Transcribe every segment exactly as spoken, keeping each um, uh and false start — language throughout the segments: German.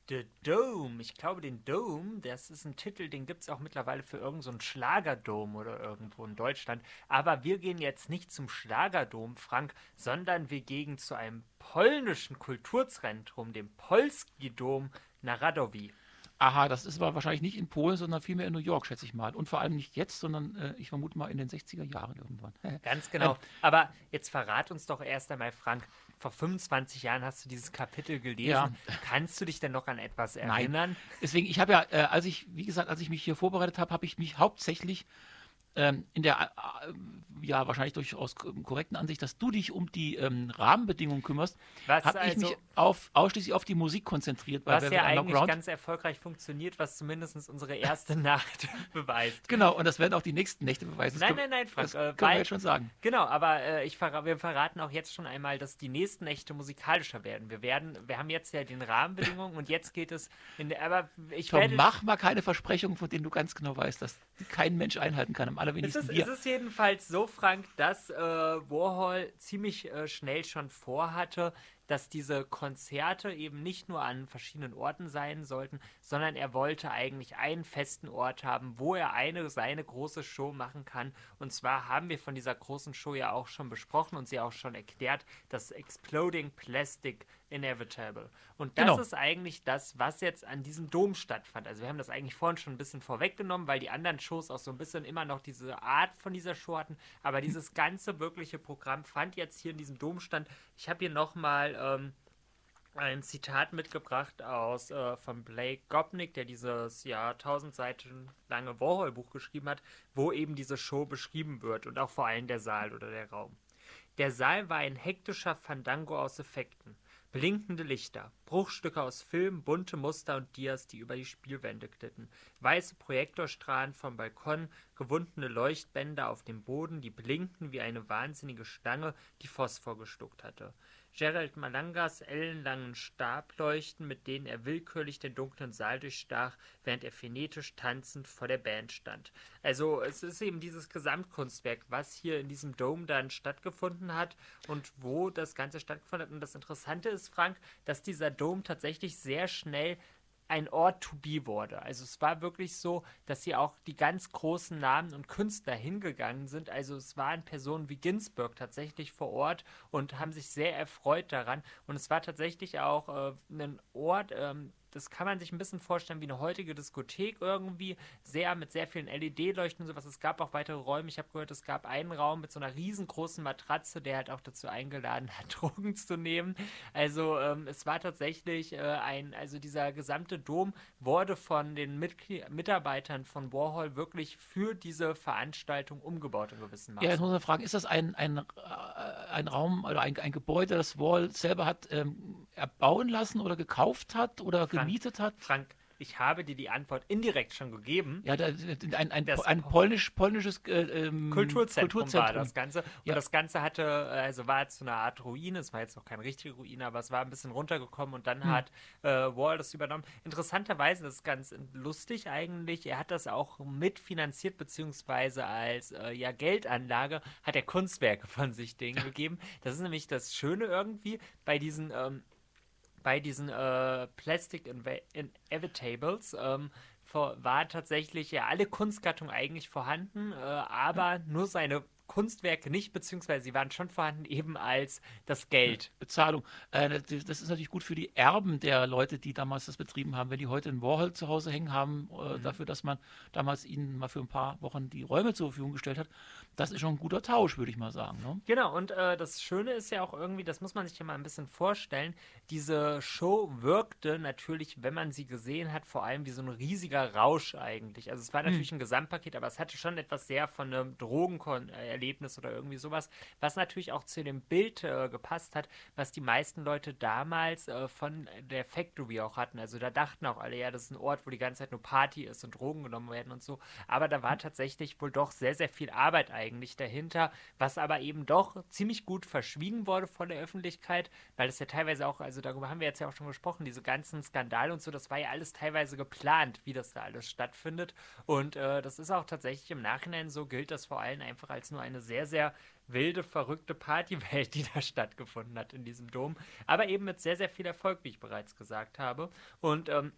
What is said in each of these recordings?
The Dome. Ich glaube, den Dome, das ist ein Titel, den gibt es auch mittlerweile für irgendeinen so einen Schlagerdom oder irgendwo in Deutschland. Aber wir gehen jetzt nicht zum Schlagerdom, Frank, sondern wir gehen zu einem polnischen Kulturzentrum, dem Polski Dom Narodowi. Aha, das ist aber wahrscheinlich nicht in Polen, sondern vielmehr in New York, schätze ich mal. Und vor allem nicht jetzt, sondern äh, ich vermute mal in den sechziger Jahren irgendwann. Ganz ähm, genau. Aber jetzt verrat uns doch erst einmal, Frank, vor fünfundzwanzig Jahren hast du dieses Kapitel gelesen. ja, Kannst du dich denn noch an etwas nein. erinnern? Deswegen, ich habe ja, äh, als ich, wie gesagt, als ich mich hier vorbereitet habe, habe ich mich hauptsächlich ähm, in der, äh, ja, wahrscheinlich durchaus korrekten Ansicht, dass du dich um die ähm, Rahmenbedingungen kümmerst, Was habe ich mich also, auf, ausschließlich auf die Musik konzentriert bei was Velvet ja eigentlich Underground. ganz erfolgreich funktioniert, was zumindest unsere erste Nacht beweist. Genau, und das werden auch die nächsten Nächte beweisen. Das Nein, können, nein, nein, Frank, das äh, können wir weil, jetzt schon sagen. genau, aber äh, ich verra wir verraten auch jetzt schon einmal, dass die nächsten Nächte musikalischer werden. Wir werden, wir haben jetzt ja den Rahmenbedingungen und jetzt geht es in der, aber ich Tom, werde, mach mal keine Versprechungen, von denen du ganz genau weißt, dass die kein Mensch einhalten kann, am es allerwenigsten ist, es wir. ist jedenfalls so, Frank, dass äh, Warhol ziemlich äh, schnell schon vorhatte, dass diese Konzerte eben nicht nur an verschiedenen Orten sein sollten, sondern er wollte eigentlich einen festen Ort haben, wo er eine seine große Show machen kann. Und zwar haben wir von dieser großen Show ja auch schon besprochen und sie auch schon erklärt, das Exploding Plastic Inevitable. Und das Genau. ist eigentlich das, was jetzt an diesem Dom stattfand. Also wir haben das eigentlich vorhin schon ein bisschen vorweggenommen, weil die anderen Shows auch so ein bisschen immer noch diese Art von dieser Show hatten. Aber dieses ganze wirkliche Programm fand jetzt hier in diesem Dom statt. Ich habe hier nochmal ähm, ein Zitat mitgebracht aus äh, von Blake Gopnik, der dieses ja tausend Seiten lange Warhol-Buch geschrieben hat, wo eben diese Show beschrieben wird und auch vor allem der Saal oder der Raum. Der Saal war ein hektischer Fandango aus Effekten. Blinkende Lichter, Bruchstücke aus Film, bunte Muster und Dias, die über die Spielwände glitten, weiße Projektorstrahlen vom Balkon, gewundene Leuchtbänder auf dem Boden, die blinkten wie eine wahnsinnige Schlange, die Phosphor gestuckt hatte. Gerald Malangas ellenlangen Stableuchten, mit denen er willkürlich den dunklen Saal durchstach, während er frenetisch tanzend vor der Band stand. Also es ist eben dieses Gesamtkunstwerk, was hier in diesem Dome dann stattgefunden hat und wo das Ganze stattgefunden hat. Und das Interessante ist, Frank, dass dieser Dome tatsächlich sehr schnell ein Ort to be wurde. Also es war wirklich so, dass hier auch die ganz großen Namen und Künstler hingegangen sind. Also es waren Personen wie Ginsberg tatsächlich vor Ort und haben sich sehr erfreut daran. Und es war tatsächlich auch äh, ein Ort, ähm, das kann man sich ein bisschen vorstellen wie eine heutige Diskothek irgendwie, sehr mit sehr vielen L E D-Leuchten und sowas. Es gab auch weitere Räume. Ich habe gehört, es gab einen Raum mit so einer riesengroßen Matratze, der halt auch dazu eingeladen hat, Drogen zu nehmen. Also ähm, es war tatsächlich äh, ein, also dieser gesamte Dom wurde von den Mitgl- Mitarbeitern von Warhol wirklich für diese Veranstaltung umgebaut in gewissem Ja, jetzt Maße. muss man fragen, ist das ein, ein, äh, ein Raum oder ein, ein Gebäude, das Wall selber hat ähm, erbauen lassen oder gekauft hat oder Frank, gemietet hat? Frank, ich habe dir die Antwort indirekt schon gegeben. Ja, da, ein, ein, Das ein polnisch, polnisches äh, ähm, Kulturzentrum war Kulturzentrum. das Ganze. Und Ja, das Ganze hatte, äh, also war jetzt so eine Art Ruine, es war jetzt noch keine richtige Ruine, aber es war ein bisschen runtergekommen und dann hm. hat äh, Wall das übernommen. Interessanterweise, das ist ganz lustig eigentlich, er hat das auch mitfinanziert, beziehungsweise als äh, ja, Geldanlage hat er Kunstwerke von sich denen gegeben. Das ist nämlich das Schöne irgendwie bei diesen ähm, bei diesen äh, Plastic Inve- Inevitables ähm, vor, war tatsächlich ja alle Kunstgattungen eigentlich vorhanden, äh, aber nur seine Kunstwerke nicht, beziehungsweise sie waren schon vorhanden eben als das Geld. Bezahlung. Äh, das das ist natürlich gut für die Erben der Leute, die damals das betrieben haben. Wenn die heute einen Warhol zu Hause hängen haben, äh, Mhm. dafür, dass man damals ihnen mal für ein paar Wochen die Räume zur Verfügung gestellt hat, das ist schon ein guter Tausch, würde ich mal sagen. Ne? Genau, und äh, das Schöne ist ja auch irgendwie, das muss man sich ja mal ein bisschen vorstellen, diese Show wirkte natürlich, wenn man sie gesehen hat, vor allem wie so ein riesiger Rausch eigentlich. Also es war Hm. natürlich ein Gesamtpaket, aber es hatte schon etwas sehr von einem Drogenerlebnis oder irgendwie sowas, was natürlich auch zu dem Bild äh, gepasst hat, was die meisten Leute damals äh, von der Factory auch hatten. Also da dachten auch alle, ja, das ist ein Ort, wo die ganze Zeit nur Party ist und Drogen genommen werden und so. Aber da war tatsächlich wohl doch sehr, sehr viel Arbeit eigentlich dahinter, was aber eben doch ziemlich gut verschwiegen wurde von der Öffentlichkeit, weil es ja teilweise auch, also darüber haben wir jetzt ja auch schon gesprochen, diese ganzen Skandale und so, das war ja alles teilweise geplant, wie das da alles stattfindet. Und äh, das ist auch tatsächlich im Nachhinein so, gilt das vor allem einfach als nur eine sehr, sehr wilde, verrückte Partywelt, die da stattgefunden hat in diesem Dom. Aber eben mit sehr, sehr viel Erfolg, wie ich bereits gesagt habe. Und ähm,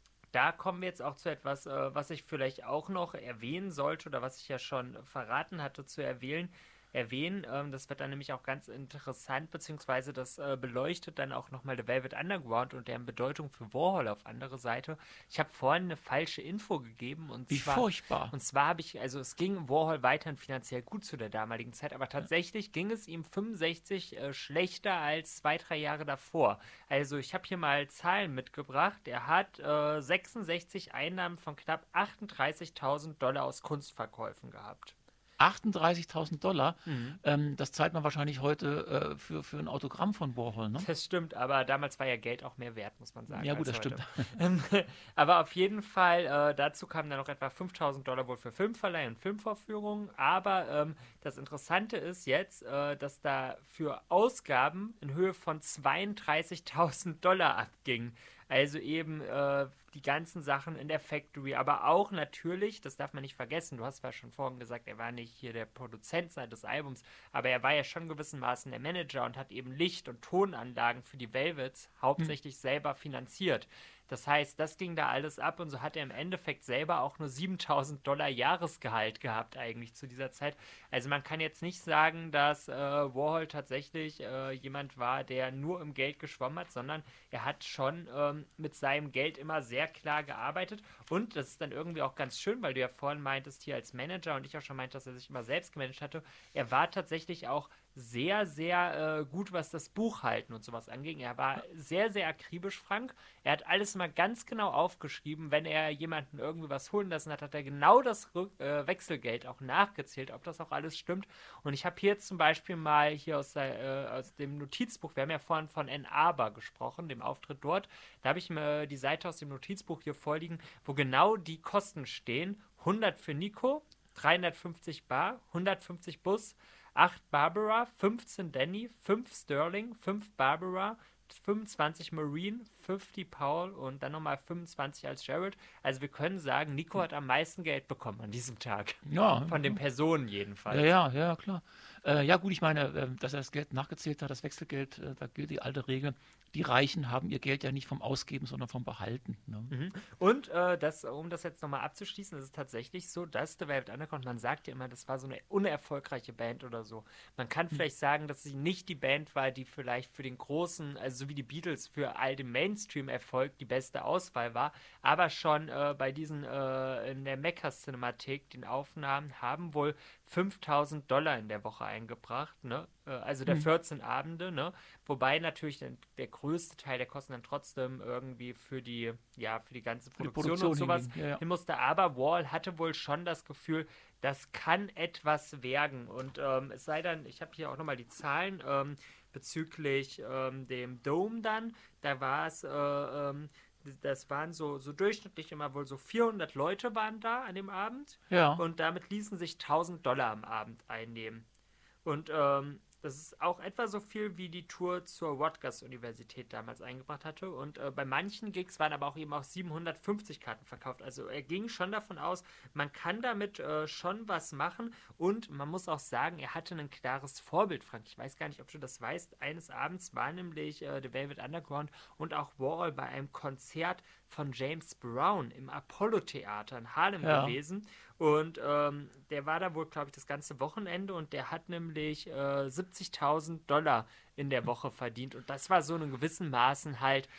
da kommen wir jetzt auch zu etwas, äh, was ich vielleicht auch noch erwähnen sollte oder was ich ja schon verraten hatte zu erwähnen. erwähnen. Ähm, das wird dann nämlich auch ganz interessant, beziehungsweise das äh, beleuchtet dann auch nochmal The Velvet Underground und deren Bedeutung für Warhol auf andere Seite. Ich habe vorhin eine falsche Info gegeben und Wie zwar, furchtbar. und zwar habe ich, also es ging Warhol weiterhin finanziell gut zu der damaligen Zeit, aber tatsächlich ging es ihm fünfundsechzig äh, schlechter als zwei, drei Jahre davor. Also ich habe hier mal Zahlen mitgebracht. Er hat äh, sechsundsechzig Einnahmen von knapp achtunddreißigtausend Dollar aus Kunstverkäufen gehabt. achtunddreißigtausend Dollar, Mhm. ähm, das zahlt man wahrscheinlich heute äh, für, für ein Autogramm von Warhol, ne? Das stimmt, aber damals war ja Geld auch mehr wert, muss man sagen. Ja gut, als das heute. stimmt. Ähm, aber auf jeden Fall, äh, dazu kamen dann noch etwa fünftausend Dollar wohl für Filmverleih und Filmvorführungen. Aber ähm, das Interessante ist jetzt, äh, dass da für Ausgaben in Höhe von zweiunddreißigtausend Dollar abging. Also eben äh, die ganzen Sachen in der Factory, aber auch natürlich, das darf man nicht vergessen, du hast zwar schon vorhin gesagt, er war nicht hier der Produzent seines Albums, aber er war ja schon gewissermaßen der Manager und hat eben Licht- und Tonanlagen für die Velvets Hm. hauptsächlich selber finanziert. Das heißt, das ging da alles ab und so hat er im Endeffekt selber auch nur siebentausend Dollar Jahresgehalt gehabt eigentlich zu dieser Zeit. Also man kann jetzt nicht sagen, dass äh, Warhol tatsächlich äh, jemand war, der nur im Geld geschwommen hat, sondern er hat schon ähm, mit seinem Geld immer sehr klar gearbeitet und das ist dann irgendwie auch ganz schön, weil du ja vorhin meintest hier als Manager und ich auch schon meinte, dass er sich immer selbst gemanagt hatte. Er war tatsächlich auch sehr, sehr äh, gut, was das Buchhalten und sowas anging. Er war sehr, sehr akribisch, Frank. Er hat alles mal ganz genau aufgeschrieben. Wenn er jemanden irgendwie was holen lassen hat, hat er genau das Rück äh, Wechselgeld auch nachgezählt, ob das auch alles stimmt. Und ich habe hier zum Beispiel mal hier aus, der, äh, aus dem Notizbuch, wir haben ja vorhin von Ann Arbor gesprochen, dem Auftritt dort. Da habe ich mir die Seite aus dem Notizbuch hier vorliegen, wo genau die Kosten stehen. hundert für Nico, dreihundertfünfzig Bar, hundertfünfzig Bus, acht Barbara, fünfzehn Danny, fünf Sterling, fünf Barbara, fünfundzwanzig Marine, fünfzig Paul und dann nochmal fünfundzwanzig als Jared. Also wir können sagen, Nico hat am meisten Geld bekommen an diesem Tag. Ja, Von den Personen ja, jedenfalls. ja, ja, klar. Äh, ja gut, ich meine, äh, dass er das Geld nachgezählt hat, das Wechselgeld, äh, da gilt die alte Regel, die Reichen haben ihr Geld ja nicht vom Ausgeben, sondern vom Behalten. Ne? Mhm. Und äh, das, um das jetzt nochmal abzuschließen, ist es tatsächlich so, dass The Velvet Underground, man sagt ja immer, das war so eine unerfolgreiche Band oder so. Man kann vielleicht sagen, dass sie nicht die Band war, die vielleicht für den großen, also so wie die Beatles, für all den Mainstream-Erfolg die beste Auswahl war, aber schon äh, bei diesen äh, in der Mecca-Cinemathek, den Aufnahmen, haben wohl fünftausend Dollar in der Woche eingebracht, ne? Äh, Also der Hm. vierzehn Abende, ne? Wobei natürlich der, der größte Teil der Kosten dann trotzdem irgendwie für die, ja, für die ganze Für die Produktion, Produktion und sowas hinging, ja, ja. hin musste. Aber Wall hatte wohl schon das Gefühl, das kann etwas werden. Und ähm, es sei dann, ich habe hier auch nochmal die Zahlen ähm, bezüglich ähm, dem Dome dann. Da war es, äh, ähm, das waren so, so durchschnittlich immer wohl so vierhundert Leute waren da an dem Abend. Ja, Und damit ließen sich tausend Dollar am Abend einnehmen. Und ähm, das ist auch etwa so viel, wie die Tour zur Rutgers-Universität damals eingebracht hatte. Und äh, bei manchen Gigs waren aber auch eben auch siebenhundertfünfzig Karten verkauft. Also er ging schon davon aus, man kann damit äh, schon was machen. Und man muss auch sagen, er hatte ein klares Vorbild, Frank. Ich weiß gar nicht, ob du das weißt. Eines Abends war nämlich äh, The Velvet Underground und auch Warhol bei einem Konzert von James Brown im Apollo-Theater in Harlem ja. gewesen. Und ähm, der war da wohl, glaube ich, das ganze Wochenende und der hat nämlich äh, siebzigtausend Dollar in der Woche verdient. Und das war so in gewissen Maßen halt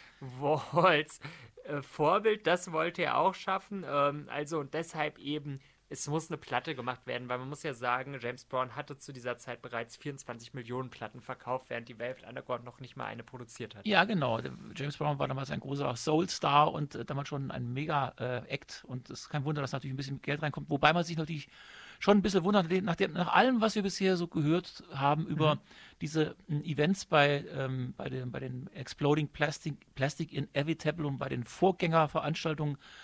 Walls äh, Vorbild. Das wollte er auch schaffen. Ähm, also und deshalb eben, es muss eine Platte gemacht werden, weil man muss ja sagen, James Brown hatte zu dieser Zeit bereits vierundzwanzig Millionen Platten verkauft, während die Velvet Underground noch nicht mal eine produziert hat. Ja, genau. Der James Brown war damals ein großer Soul-Star und äh, damals schon ein Mega-Act. Und es ist kein Wunder, dass natürlich ein bisschen Geld reinkommt. Wobei man sich natürlich schon ein bisschen wundert, nach, dem, nach allem, was wir bisher so gehört haben über Mhm. diese äh, Events bei, ähm, bei, den, bei den Exploding Plastic, Plastic Inevitable und bei den Vorgängerveranstaltungen,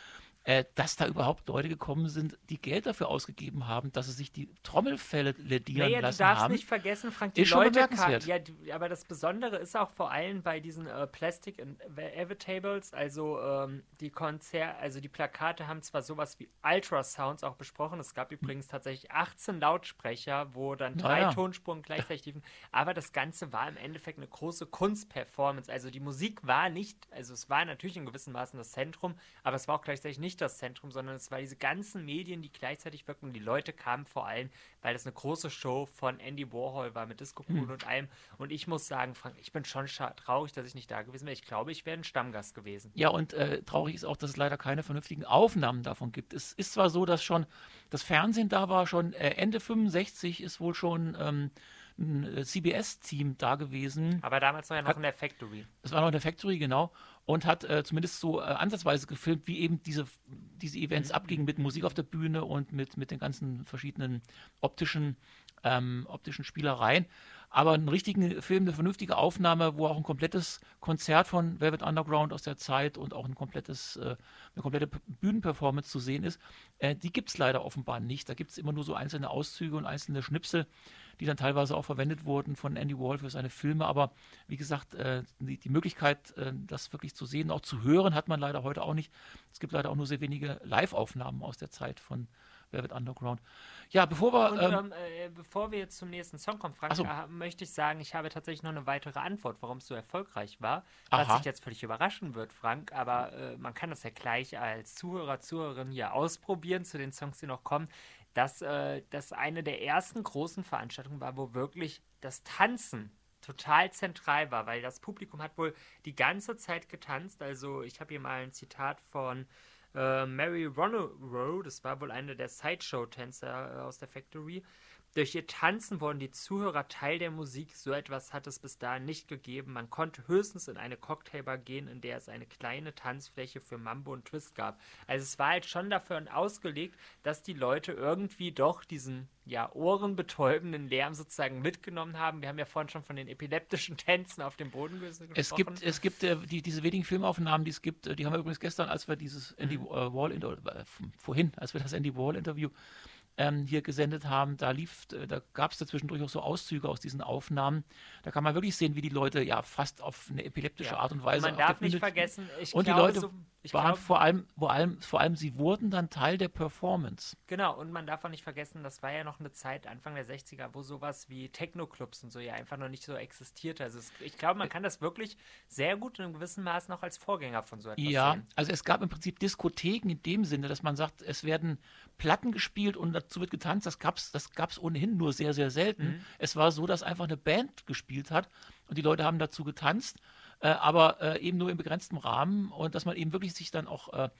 äh, dass da überhaupt Leute gekommen sind, die Geld dafür ausgegeben haben, dass sie sich die Trommelfälle ledieren Naja, du lassen darfst haben. nicht vergessen, Frank, die Ist schon Leute ka- bemerkenswert. ja, die, aber das Besondere ist auch vor allem bei diesen äh, Plastic Inevitables, also ähm, die Konzer also die Plakate haben zwar sowas wie Ultrasounds auch besprochen, es gab übrigens tatsächlich achtzehn Lautsprecher, wo dann drei Naja. Tonspuren gleichzeitig liefen, aber das Ganze war im Endeffekt eine große Kunstperformance, also die Musik war nicht, also es war natürlich in gewissem Maßen das Zentrum, aber es war auch gleichzeitig nicht das Zentrum, sondern es war diese ganzen Medien, die gleichzeitig wirkten, die Leute kamen vor allem, weil das eine große Show von Andy Warhol war mit Disco-Kugel und allem. Und ich muss sagen, Frank, ich bin schon scha- traurig, dass ich nicht da gewesen wäre. Ich glaube, ich wäre ein Stammgast gewesen. Ja, und äh, traurig ist auch, dass es leider keine vernünftigen Aufnahmen davon gibt. Es ist zwar so, dass schon das Fernsehen da war, schon äh, Ende fünfundsechzig ist wohl schon ähm, ein äh, C B S-Team da gewesen. Aber damals noch ja noch Hat- in der Factory. Es war noch in der Factory, genau. Und hat äh, zumindest so äh, ansatzweise gefilmt, wie eben diese, diese Events abgingen mit Musik auf der Bühne und mit, mit den ganzen verschiedenen optischen, ähm, optischen Spielereien. Aber einen richtigen Film, eine vernünftige Aufnahme, wo auch ein komplettes Konzert von Velvet Underground aus der Zeit und auch ein komplettes, äh, eine komplette P- Bühnenperformance zu sehen ist, äh, die gibt es leider offenbar nicht. Da gibt es immer nur so einzelne Auszüge und einzelne Schnipsel, die dann teilweise auch verwendet wurden von Andy Warhol für seine Filme. Aber wie gesagt, äh, die, die Möglichkeit, äh, das wirklich zu sehen, auch zu hören, hat man leider heute auch nicht. Es gibt leider auch nur sehr wenige Live-Aufnahmen aus der Zeit von Velvet Underground. Ja, bevor wir. Und ähm, ähm, äh, bevor wir jetzt zum nächsten Song kommen, Frank, Ach so. äh, möchte ich sagen, ich habe tatsächlich noch eine weitere Antwort, warum es so erfolgreich war. Was Aha. dich jetzt völlig überraschen wird, Frank, aber äh, man kann das ja gleich als Zuhörer, Zuhörerin hier ausprobieren zu den Songs, die noch kommen, dass äh, das eine der ersten großen Veranstaltungen war, wo wirklich das Tanzen total zentral war, weil das Publikum hat wohl die ganze Zeit getanzt. Also ich habe hier mal ein Zitat von äh, Mary Ronorow, das war wohl eine der Sideshow-Tänzer äh, aus der Factory. Durch ihr Tanzen wurden die Zuhörer Teil der Musik. So etwas hat es bis dahin nicht gegeben. Man konnte höchstens in eine Cocktailbar gehen, in der es eine kleine Tanzfläche für Mambo und Twist gab. Also es war halt schon dafür ausgelegt, dass die Leute irgendwie doch diesen ja, ohrenbetäubenden Lärm sozusagen mitgenommen haben. Wir haben ja vorhin schon von den epileptischen Tänzen auf dem Boden gesprochen. Es gibt, es gibt äh, die, diese wenigen Filmaufnahmen, die es gibt, äh, die haben wir übrigens gestern, als wir dieses Andy Mhm. äh, Wall, Inter äh, f- vorhin, als wir das Andy Wall Interview ähm, hier gesendet haben, da lief, äh, da gab es da zwischendurch auch so Auszüge aus diesen Aufnahmen. Da kann man wirklich sehen, wie die Leute ja fast auf eine epileptische Ja. Art und Und Weise man auf der darf nicht Bühne- vergessen, ich und die glaube, Leute so, ich waren glaube, vor allem, vor allem, vor allem, sie wurden dann Teil der Performance. genau, und man darf auch nicht vergessen, das war ja noch eine Zeit, Anfang der sechziger, wo sowas wie Techno-Clubs und so ja einfach noch nicht so existierte. Also es, ich glaube, man kann das wirklich sehr gut in einem gewissen Maß noch als Vorgänger von so etwas Ja, sehen. also es gab im Prinzip Diskotheken in dem Sinne, dass man sagt, es werden Platten gespielt und dazu wird getanzt. Das gab's, das gab's ohnehin nur sehr, sehr selten. Mhm. Es war so, dass einfach eine Band gespielt hat und die Leute haben dazu getanzt, äh, aber äh, eben nur im begrenzten Rahmen und dass man eben wirklich sich dann auch, äh,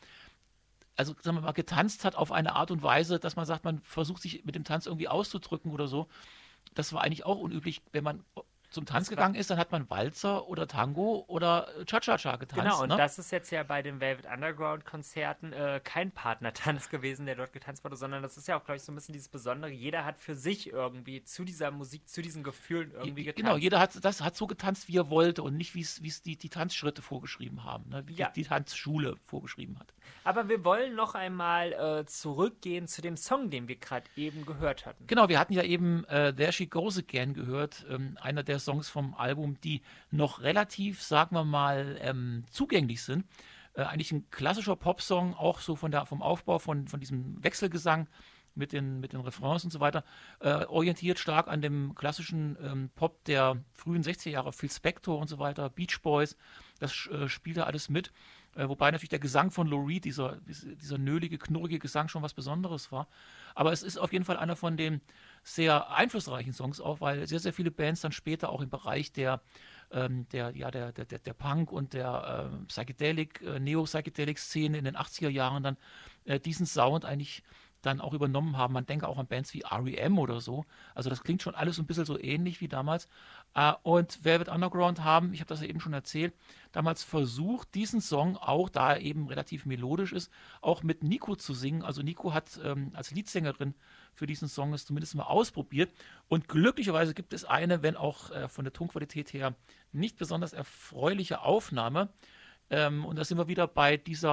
also sagen wir mal, getanzt hat auf eine Art und Weise, dass man sagt, man versucht sich mit dem Tanz irgendwie auszudrücken oder so. Das war eigentlich auch unüblich, wenn man zum Tanz Das war- gegangen ist, dann hat man Walzer oder Tango oder Cha-Cha-Cha getanzt. Genau, und ne? das ist jetzt ja bei den Velvet Underground-Konzerten äh, kein Partnertanz gewesen, der dort getanzt wurde, sondern das ist ja auch, glaube ich, so ein bisschen dieses Besondere. Jeder hat für sich irgendwie zu dieser Musik, zu diesen Gefühlen irgendwie Je- getanzt. Genau, jeder hat das hat so getanzt, wie er wollte und nicht, wie es wie es die, die Tanzschritte vorgeschrieben haben, ne? Wie Ja. die, die Tanzschule vorgeschrieben hat. Aber wir wollen noch einmal äh, zurückgehen zu dem Song, den wir gerade eben gehört hatten. Genau, wir hatten ja eben äh, There She Goes Again gehört, ähm, einer der Songs vom Album, die noch relativ, sagen wir mal, ähm, zugänglich sind. Äh, eigentlich ein klassischer Popsong, auch so von der, vom Aufbau von, von diesem Wechselgesang mit den, mit den Refrains und so weiter, äh, orientiert stark an dem klassischen ähm, Pop der frühen sechziger Jahre, Phil Spector und so weiter, Beach Boys, das äh, spielt da alles mit. Äh, wobei natürlich der Gesang von Lou Reed, dieser, dieser nölige, knurrige Gesang schon was Besonderes war. Aber es ist auf jeden Fall einer von den sehr einflussreichen Songs auch, weil sehr, sehr viele Bands dann später auch im Bereich der, ähm, der, ja, der, der, der, der Punk und der ähm, Psychedelic, äh, Neo-Psychedelic-Szene in den achtziger Jahren dann äh, diesen Sound eigentlich dann auch übernommen haben. Man denke auch an Bands wie R E M oder so. Also das klingt schon alles so ein bisschen so ähnlich wie damals. Äh, und Velvet Underground haben, ich habe das ja eben schon erzählt, damals versucht, diesen Song auch, da er eben relativ melodisch ist, auch mit Nico zu singen. Also Nico hat ähm, als Leadsängerin für diesen Song es zumindest mal ausprobiert. Und glücklicherweise gibt es eine, wenn auch äh, von der Tonqualität her nicht besonders erfreuliche Aufnahme. Ähm, und da sind wir wieder bei dieser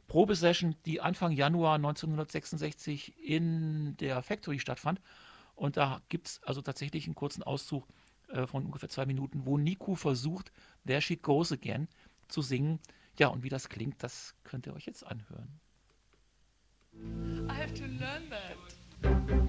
Probesession, die Anfang Januar neunzehnhundertsechsundsechzig in der Factory stattfand. Und da gibt es also tatsächlich einen kurzen Auszug äh, von ungefähr zwei Minuten, wo Niku versucht, There She Goes Again zu singen. Ja, und wie das klingt, das könnt ihr euch jetzt anhören. I have to learn that.